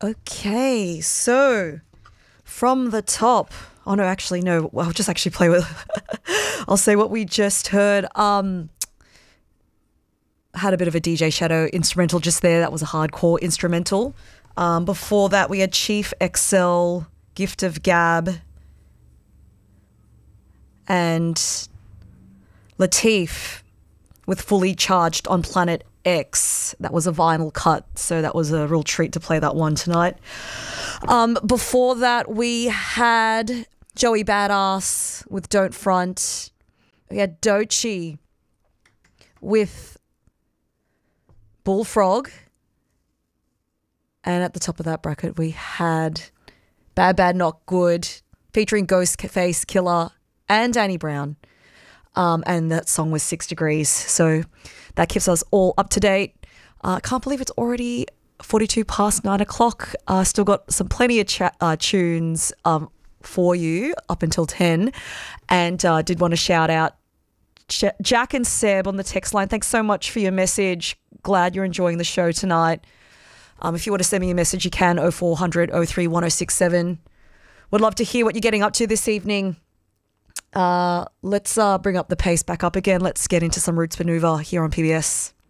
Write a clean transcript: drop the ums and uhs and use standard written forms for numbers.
Okay, so from the top. Oh no, actually no. I'll just actually play with. I'll say what we just heard. Had a bit of a DJ Shadow instrumental just there. That was a hardcore instrumental. Before that, we had Chief XL, Gift of Gab, and Latif with Fully Charged on Planet X. That was a vinyl cut, so that was a real treat to play that one tonight. Before that, we had Joey Badass with Don't Front. We had Doechii with Bullfrog. And at the top of that bracket, we had Bad Bad Not Good featuring Ghostface Killah and Danny Brown. And that song was 6 Degrees. So that keeps us all up to date. I can't believe it's already 42 past 9 o'clock. Still got plenty of tunes for you up until 10. And did want to shout out Jack and Seb on the text line. Thanks so much for your message. Glad you're enjoying the show tonight. If you want to send me a message, you can 0400 03 1067. Would love to hear what you're getting up to this evening. Let's bring up the pace back up again. Let's get into some Roots Maneuver here on PBS.